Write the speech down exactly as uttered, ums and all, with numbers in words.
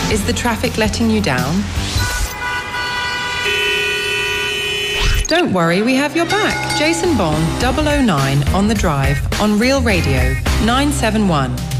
Is the traffic letting you down? Don't worry, we have your back. Jason Bond, double oh nine on the Drive on Real Radio nine seven one.